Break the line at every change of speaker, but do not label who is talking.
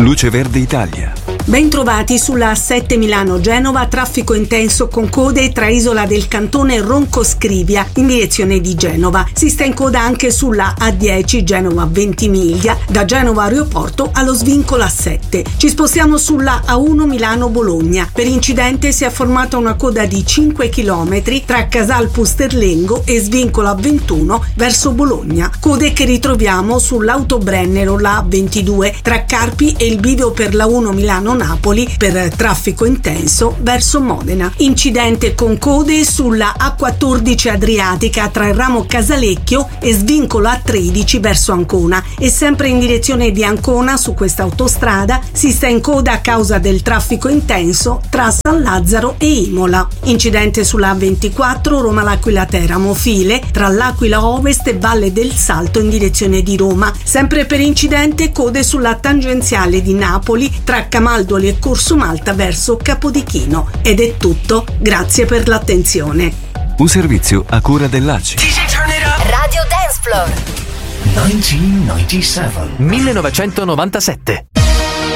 Luce Verde Italia.
Ben trovati sulla A7 Milano-Genova, traffico intenso con code tra Isola del Cantone e Ronco-Scrivia in direzione di Genova. Si sta in coda anche sulla A10 Genova-Ventimiglia, da Genova Aeroporto allo svincolo A7. Ci spostiamo sulla A1 Milano-Bologna. Per incidente si è formata una coda di 5 km tra Casal Pusterlengo e svincolo A21 verso Bologna. Code che ritroviamo sull'Autobrennero, la A22, tra Carpi e il bivio per la 1 Milano-Napoli per traffico intenso verso Modena. Incidente con code sulla A14 Adriatica tra il ramo Casalecchio e svincolo A13 verso Ancona, e sempre in direzione di Ancona su questa autostrada si sta in coda a causa del traffico intenso tra San Lazzaro e Imola. Incidente sulla A24 Roma-L'Aquila Teramo, file tra l'Aquila Ovest e Valle del Salto in direzione di Roma. Sempre per incidente code sulla tangenziale di Napoli tra Camaldoli e Corso Malta verso Capodichino. Ed è tutto, grazie per l'attenzione.
Un servizio a cura dell'ACI.
Radio Dance Floor
1997.